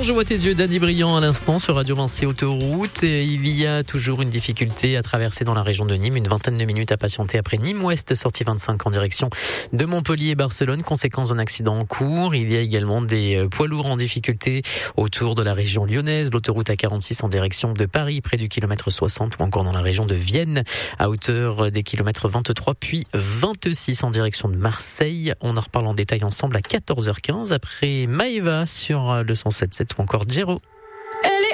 Je vois tes yeux, Dany Briand à l'instant sur Radio Vinci Autoroute. Il y a toujours une difficulté à traverser dans la région de Nîmes, une vingtaine de minutes à patienter après Nîmes Ouest, sortie 25 en direction de Montpellier et Barcelone, conséquence d'un accident en cours. Il y a également des poids lourds en difficulté autour de la région lyonnaise, l'autoroute A46 en direction de Paris, près du kilomètre 60, ou encore dans la région de Vienne, à hauteur des kilomètres 23 puis 26 en direction de Marseille. On en reparle en détail ensemble à 14h15 après Maëva sur le 107.7 ou encore Jero.